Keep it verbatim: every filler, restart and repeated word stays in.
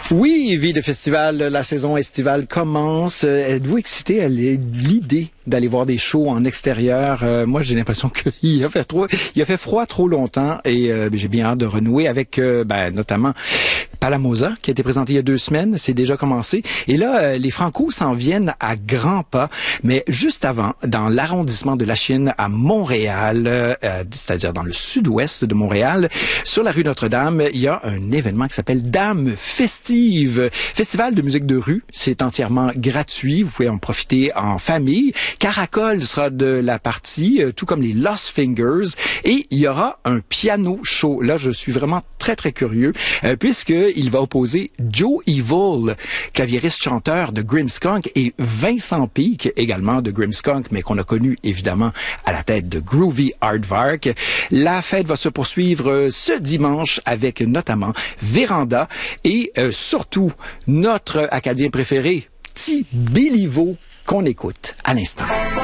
Oui, vie de festival, la saison estivale commence. Êtes-vous excité à l'idée d'aller voir des shows en extérieur? Euh, moi, j'ai l'impression qu'il a fait trop, il a fait froid trop longtemps et euh, j'ai bien hâte de renouer avec, euh, ben, notamment Palamosa, qui a été présenté il y a deux semaines. C'est déjà commencé. Et là, euh, les Franco s'en viennent à grands pas. Mais juste avant, dans l'arrondissement de Lachine à Montréal, euh, c'est-à-dire dans le sud-ouest de Montréal, sur la rue Notre-Dame, il y a un événement qui s'appelle Dame Festive. Festival de musique de rue. C'est entièrement gratuit. Vous pouvez en profiter en famille. Caracol sera de la partie, euh, tout comme les Lost Fingers. Et il y aura un piano show. Là, je suis vraiment très, très curieux, euh, puisqu'il va opposer Joe Evil, claviériste-chanteur de Grimmskunk, et Vincent Peake, également de Grimmskunk, mais qu'on a connu, évidemment, à la tête de Groovy Aardvark. La fête va se poursuivre euh, ce dimanche avec notamment Véranda et euh, surtout notre Acadien préféré, Petit Béliveau, qu'on écoute à l'instant.